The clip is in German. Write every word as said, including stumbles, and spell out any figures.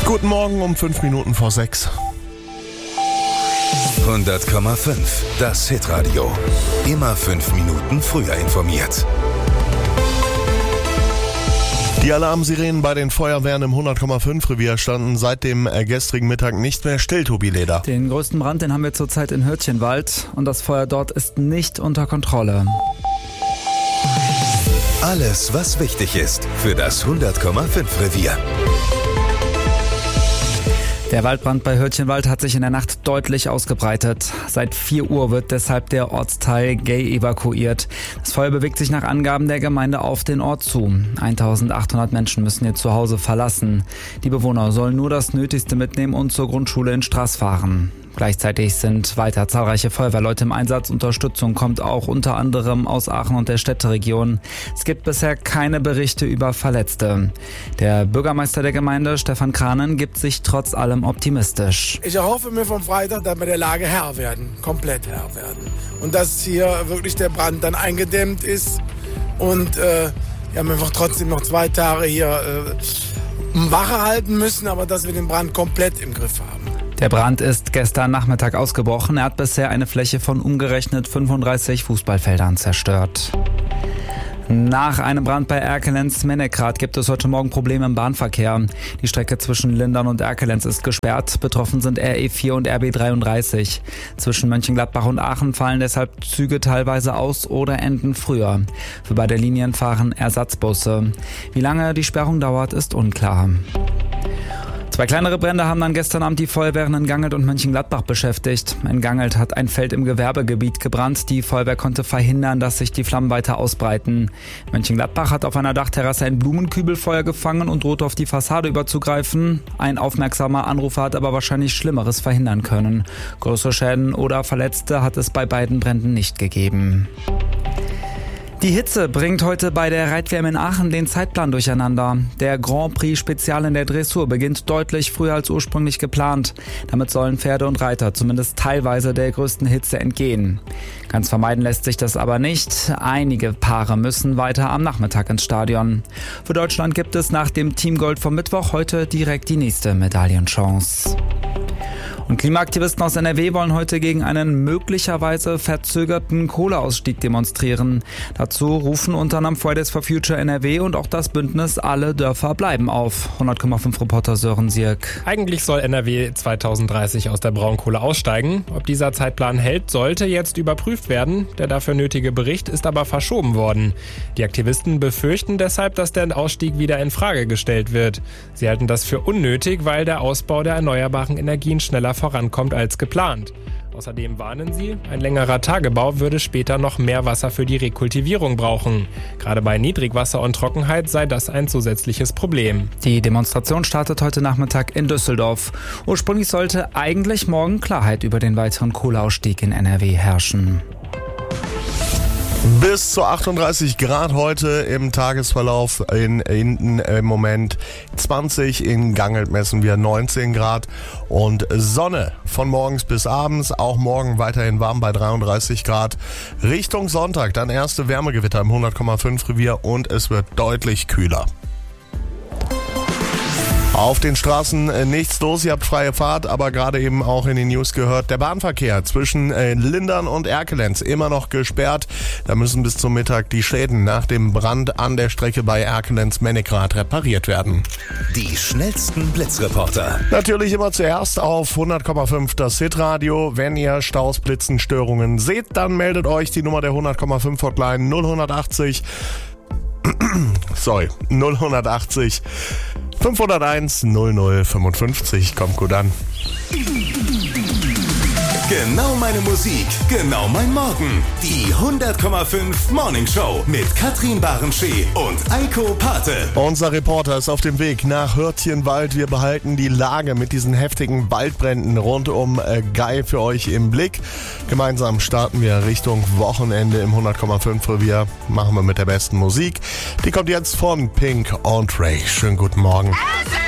Guten Morgen um fünf Minuten vor sechs. hundert Komma fünf, das Hitradio. Immer fünf Minuten früher informiert. Die Alarmsirenen bei den Feuerwehren im hundert Komma fünf Revier standen seit dem gestrigen Mittag nicht mehr still, Tobi Leder. Den größten Brand, den haben wir zurzeit in Hürtchenwald und das Feuer dort ist nicht unter Kontrolle. Alles, was wichtig ist für das hundert Komma fünf Revier. Der Waldbrand bei Hürtchenwald hat sich in der Nacht deutlich ausgebreitet. Seit vier Uhr wird deshalb der Ortsteil Gay evakuiert. Das Feuer bewegt sich nach Angaben der Gemeinde auf den Ort zu. eintausendachthundert Menschen müssen ihr Zuhause verlassen. Die Bewohner sollen nur das Nötigste mitnehmen und zur Grundschule in Straß fahren. Gleichzeitig sind weiter zahlreiche Feuerwehrleute im Einsatz. Unterstützung kommt auch unter anderem aus Aachen und der Städteregion. Es gibt bisher keine Berichte über Verletzte. Der Bürgermeister der Gemeinde, Stefan Kranen, gibt sich trotz allem optimistisch. Ich erhoffe mir vom Freitag, dass wir der Lage Herr werden, komplett Herr werden. Und dass hier wirklich der Brand dann eingedämmt ist. Und äh, wir haben einfach trotzdem noch zwei Tage hier äh, Wache halten müssen, aber dass wir den Brand komplett im Griff haben. Der Brand ist gestern Nachmittag ausgebrochen. Er hat bisher eine Fläche von umgerechnet fünfunddreißig Fußballfeldern zerstört. Nach einem Brand bei Erkelenz-Mennekrath gibt es heute Morgen Probleme im Bahnverkehr. Die Strecke zwischen Lindern und Erkelenz ist gesperrt. Betroffen sind R E vier und R B dreiunddreißig. Zwischen Mönchengladbach und Aachen fallen deshalb Züge teilweise aus oder enden früher. Für beide Linien fahren Ersatzbusse. Wie lange die Sperrung dauert, ist unklar. Zwei kleinere Brände haben dann gestern Abend die Feuerwehren in Gangelt und Mönchengladbach beschäftigt. In Gangelt hat ein Feld im Gewerbegebiet gebrannt. Die Feuerwehr konnte verhindern, dass sich die Flammen weiter ausbreiten. Mönchengladbach hat auf einer Dachterrasse ein Blumenkübelfeuer gefangen und drohte auf die Fassade überzugreifen. Ein aufmerksamer Anrufer hat aber wahrscheinlich Schlimmeres verhindern können. Größere Schäden oder Verletzte hat es bei beiden Bränden nicht gegeben. Die Hitze bringt heute bei der Reit-W M in Aachen den Zeitplan durcheinander. Der Grand Prix Spezial in der Dressur beginnt deutlich früher als ursprünglich geplant. Damit sollen Pferde und Reiter zumindest teilweise der größten Hitze entgehen. Ganz vermeiden lässt sich das aber nicht. Einige Paare müssen weiter am Nachmittag ins Stadion. Für Deutschland gibt es nach dem Teamgold vom Mittwoch heute direkt die nächste Medaillenchance. Und Klimaaktivisten aus N R W wollen heute gegen einen möglicherweise verzögerten Kohleausstieg demonstrieren. Dazu rufen unter anderem Fridays for Future N R W und auch das Bündnis Alle Dörfer bleiben auf. hundert Komma fünf Reporter Sören Sierk. Eigentlich soll N R W zweitausenddreißig aus der Braunkohle aussteigen. Ob dieser Zeitplan hält, sollte jetzt überprüft werden. Der dafür nötige Bericht ist aber verschoben worden. Die Aktivisten befürchten deshalb, dass der Ausstieg wieder in Frage gestellt wird. Sie halten das für unnötig, weil der Ausbau der erneuerbaren Energien schneller vorankommt als geplant. Außerdem warnen sie, ein längerer Tagebau würde später noch mehr Wasser für die Rekultivierung brauchen. Gerade bei Niedrigwasser und Trockenheit sei das ein zusätzliches Problem. Die Demonstration startet heute Nachmittag in Düsseldorf. Ursprünglich sollte eigentlich morgen Klarheit über den weiteren Kohleausstieg in N R W herrschen. Bis zu achtunddreißig Grad heute im Tagesverlauf, in hinten im Moment zwanzig, in Gangelt messen wir neunzehn Grad und Sonne von morgens bis abends, auch morgen weiterhin warm bei dreiunddreißig Grad. Richtung Sonntag dann erste Wärmegewitter im hundert Komma fünf Revier und es wird deutlich kühler. Auf den Straßen nichts los, ihr habt freie Fahrt, aber gerade eben auch in den News gehört, der Bahnverkehr zwischen Lindern und Erkelenz immer noch gesperrt. Da müssen bis zum Mittag die Schäden nach dem Brand an der Strecke bei Erkelenz-Mennekrath repariert werden. Die schnellsten Blitzreporter. Natürlich immer zuerst auf hundert Komma fünf das Hitradio. Wenn ihr Staus, Blitzen, Störungen seht, dann meldet euch die Nummer der hundert Komma fünf Hotline null achtzig. Sorry, null achtzig. fünfhunderteins null null fünfundfünfzig, kommt gut an. Genau meine Musik, genau mein Morgen. Die hundert Komma fünf Morning Show mit Katrin Barenschee und Eiko Pate. Unser Reporter ist auf dem Weg nach Hürtchenwald. Wir behalten die Lage mit diesen heftigen Waldbränden rund um äh, Gay für euch im Blick. Gemeinsam starten wir Richtung Wochenende im hundert Komma fünf Revier. Machen wir mit der besten Musik. Die kommt jetzt von Pink und Ray. Schönen guten Morgen.